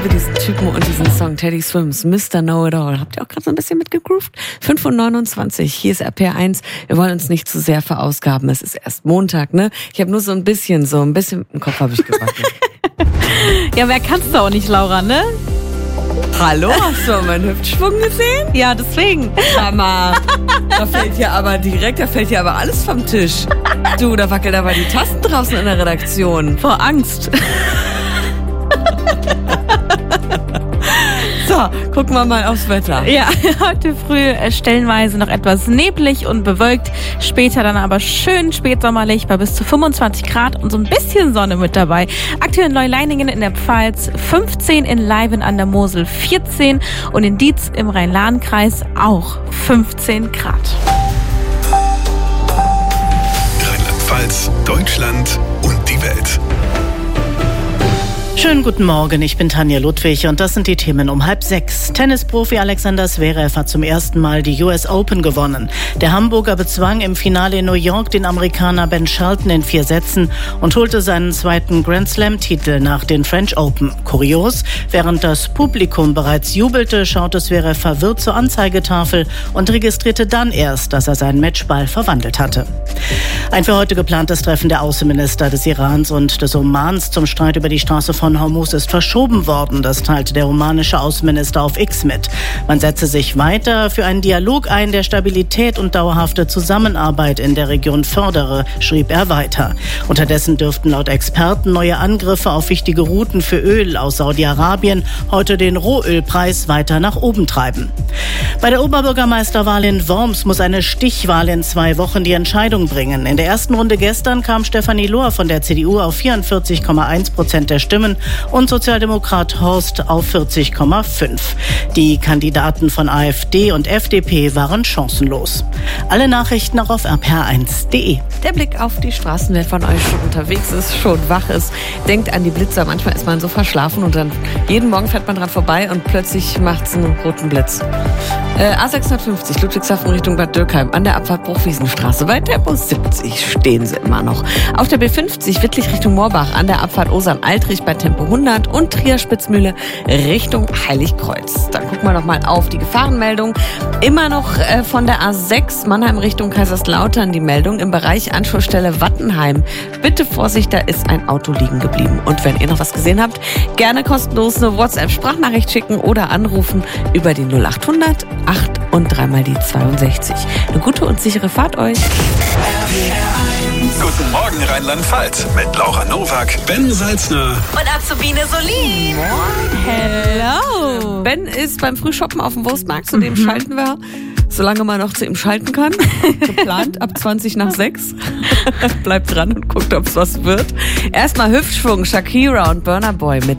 liebe diesen Typen und diesen Song Teddy Swims, Mr. Know-It-All. Habt ihr auch gerade so ein bisschen mitgegroovt? 5:29 Uhr, hier ist RPR1. Wir wollen uns nicht zu sehr verausgaben. Es ist erst Montag, ne? Ich habe nur so ein bisschen im Kopf habe ich gewackelt. Ja, wer kann's da auch nicht, Laura, ne? Hallo, hast du meinen Hüftschwung gesehen? Ja, deswegen. Mama, da fällt ja aber alles vom Tisch. Du, da wackelt aber die Tassen draußen in der Redaktion. Vor Angst. So, gucken wir mal aufs Wetter. Ja, heute früh stellenweise noch etwas neblig und bewölkt. Später dann aber schön spätsommerlich bei bis zu 25 Grad und so ein bisschen Sonne mit dabei. Aktuell in Neuleiningen in der Pfalz 15, in Leiven an der Mosel 14 und in Dietz im Rhein-Lahn-Kreis auch 15 Grad. Rheinland-Pfalz, Deutschland und die Welt. Schönen guten Morgen, ich bin Tanja Ludwig und das sind die Themen um 5:30. Tennisprofi Alexander Zverev hat zum ersten Mal die US Open gewonnen. Der Hamburger bezwang im Finale in New York den Amerikaner Ben Shelton in 4 Sätzen und holte seinen zweiten Grand Slam-Titel nach den French Open. Kurios, während das Publikum bereits jubelte, schaute Zverev verwirrt zur Anzeigetafel und registrierte dann erst, dass er seinen Matchball verwandelt hatte. Ein für heute geplantes Treffen der Außenminister des Irans und des Omans zum Streit über die Straße von Hormuz ist verschoben worden. Das teilte der omanische Außenminister auf X mit. Man setze sich weiter für einen Dialog ein, der Stabilität und dauerhafte Zusammenarbeit in der Region fördere, schrieb er weiter. Unterdessen dürften laut Experten neue Angriffe auf wichtige Routen für Öl aus Saudi-Arabien heute den Rohölpreis weiter nach oben treiben. Bei der Oberbürgermeisterwahl in Worms muss eine Stichwahl in 2 Wochen die Entscheidung bringen. In der ersten Runde gestern kam Stefanie Lohr von der CDU auf 44,1% der Stimmen und Sozialdemokrat Horst auf 40,5%. Die Kandidaten von AfD und FDP waren chancenlos. Alle Nachrichten auch auf rpr1.de. Der Blick auf die Straßen, wer von euch schon unterwegs ist, schon wach ist, denkt an die Blitzer. Manchmal ist man so verschlafen und dann jeden Morgen fährt man dran vorbei und plötzlich macht's einen roten Blitz. A650 Ludwigshafen Richtung Bad Dürkheim an der Abfahrt Bruchwiesenstraße. Bei Tempo 70 stehen sie immer noch. Auf der B50 Wittlich Richtung Moorbach an der Abfahrt Osern-Altrich bei Tempo 100 und Trier-Spitzmühle Richtung Heiligkreuz. Dann gucken wir noch mal auf die Gefahrenmeldung. Immer noch von der A6 Mannheim Richtung Kaiserslautern die Meldung im Bereich Anschlussstelle Wattenheim. Bitte Vorsicht, da ist ein Auto liegen geblieben. Und wenn ihr noch was gesehen habt, gerne kostenlos eine WhatsApp-Sprachnachricht schicken oder anrufen über die 0800 8 und 3 mal die 62. Eine gute und sichere Fahrt euch. Guten Morgen Rheinland-Pfalz mit Laura Nowak, Ben Salzner Und Azubine Solin. Hello. Ben ist beim Frühshoppen auf dem Wurstmarkt, zu dem schalten wir, solange man noch zu ihm schalten kann. Geplant ab 6:20. Bleibt dran und guckt, ob es was wird. Erstmal Hüftschwung, Shakira und Burna Boy mit